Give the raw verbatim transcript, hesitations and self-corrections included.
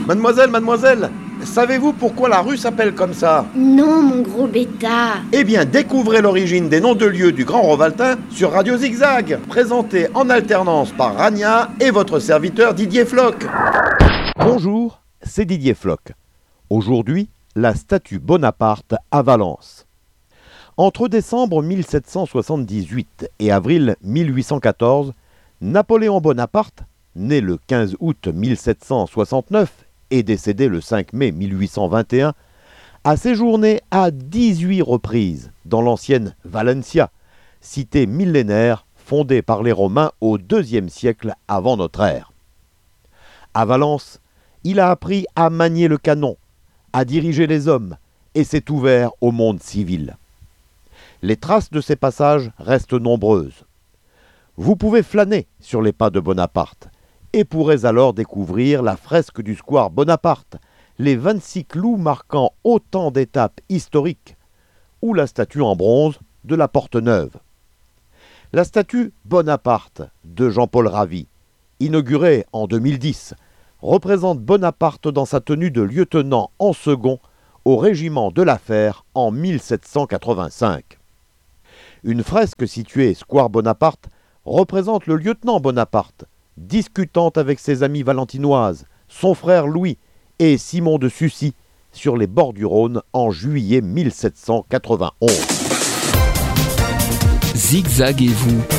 Mademoiselle, mademoiselle, savez-vous pourquoi la rue s'appelle comme ça? Non, mon gros bêta. Eh bien, découvrez l'origine des noms de lieux du Grand Rovaltin sur Radio Zigzag, présenté en alternance par Rania et votre serviteur Didier Floch. Bonjour, c'est Didier Floch. Aujourd'hui, la statue Bonaparte à Valence. Entre décembre mille sept cent soixante-dix-huit et avril mille huit cent quatorze, Napoléon Bonaparte, né le quinze août mille sept cent soixante-neuf et décédé le cinq mai mille huit cent vingt et un, a séjourné à dix-huit reprises dans l'ancienne Valencia, cité millénaire fondée par les Romains au deuxième siècle avant notre ère. À Valence, il a appris à manier le canon, à diriger les hommes et s'est ouvert au monde civil. Les traces de ces passages restent nombreuses. Vous pouvez flâner sur les pas de Bonaparte et pourrez alors découvrir la fresque du square Bonaparte, les vingt-six clous marquant autant d'étapes historiques, ou la statue en bronze de la Porte Neuve. La statue Bonaparte de Jean-Paul Ravy, inaugurée en deux mille dix, représente Bonaparte dans sa tenue de lieutenant en second au régiment de la Fère en mille sept cent quatre-vingt-cinq. Une fresque située square Bonaparte représente le lieutenant Bonaparte, discutant avec ses amies valentinoises, son frère Louis et Simon de Sucy sur les bords du Rhône en juillet mille sept cent quatre-vingt-onze. Zigzag et vous